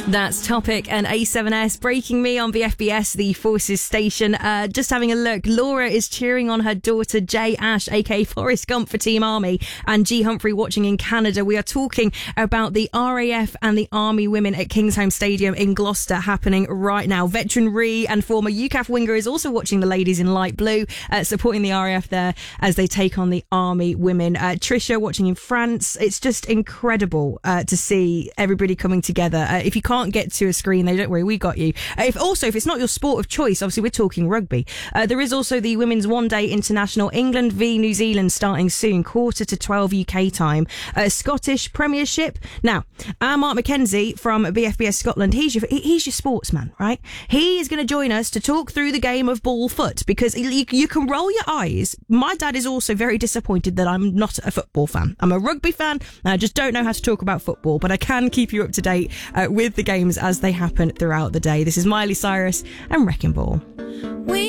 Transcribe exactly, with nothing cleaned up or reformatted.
That's Topic and A seven S Breaking Me on B F B S, the Forces station. Uh, just having a look, Laura is cheering on her daughter Jay Ash, aka Forrest Gump, for Team Army, and G Humphrey watching in Canada. We are talking about the R A F and the Army women at Kingsholm Stadium in Gloucester happening right now. Veteran Ree and former U C A F winger is also watching the ladies in light blue, uh, supporting the R A F there as they take on the Army women. Uh, Trisha watching in France. It's just incredible uh, to see everybody coming together. Uh, if you can't get to a screen, though, don't worry, we got you. Uh, if also, if it's not your sport of choice, obviously we're talking rugby. Uh, there is also the Women's One Day International, England v New Zealand, starting soon, quarter to twelve U K time. Uh, Scottish Premiership. Now, our Mark McKenzie from B F B S Scotland, he's your he's your sportsman, right? He is going to join us to talk through the game of ball foot, because you, you can roll your eyes. My dad is also very disappointed that I'm not a football fan. I'm a rugby fan, and I just don't know how to talk about football, but I can keep you up to date uh, with the games as they happen throughout the day. This is Miley Cyrus and Wrecking Ball.